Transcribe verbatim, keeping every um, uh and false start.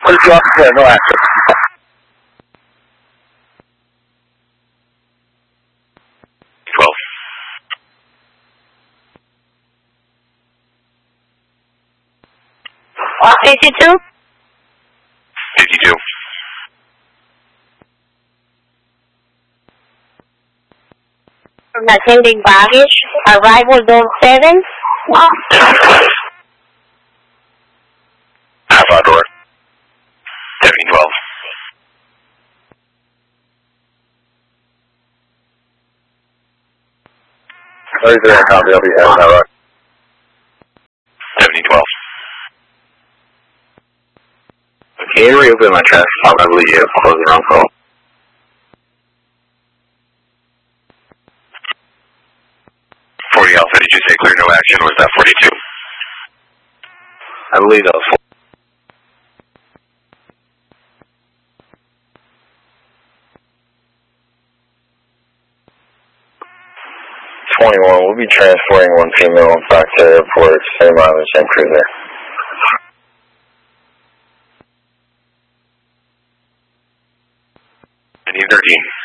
forty-two officer, no action. twelve. fifty-two? fifty-two. Attending baggage, arrival door seven. Half hour door. seventy twelve. thirty-three, copy, I'll be heading that rock. seventy twelve. Can you reopen my traffic stop? I believe you have closed the wrong call. forty Alpha, did you say clear no action, or was that forty-two? I believe that was twenty-one, we'll be transporting one female back to the airport, same mileage, same cruiser. I need thirteen.